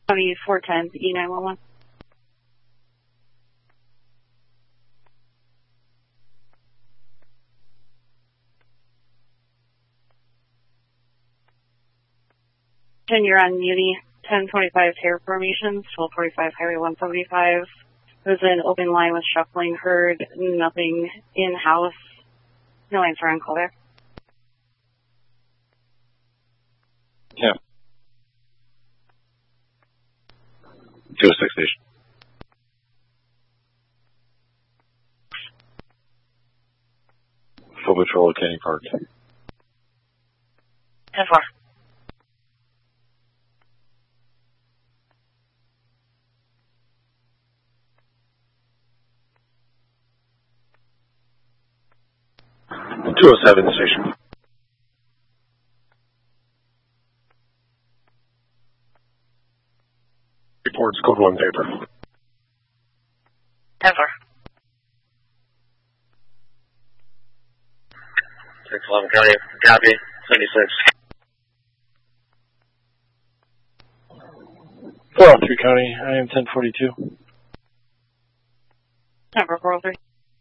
County 410 E911. You're on Muni 1025 Hair Formations, 1245 Highway 175. There's an open line with shuffling heard, nothing in-house. No answer on call there. Yeah. 206 station. Full patrol at Canyon Park. 10-4. 207 station. Reports code 1 paper. 10-4. 611 County, copy, 76. 403 County, I am 1042. 10-4, 403.